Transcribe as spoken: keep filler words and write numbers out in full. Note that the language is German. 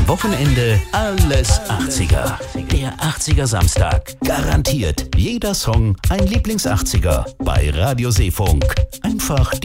Am Wochenende alles achtziger. Der achtziger Samstag. Garantiert jeder Song ein Lieblings-achtziger bei Radio Seefunk. Einfach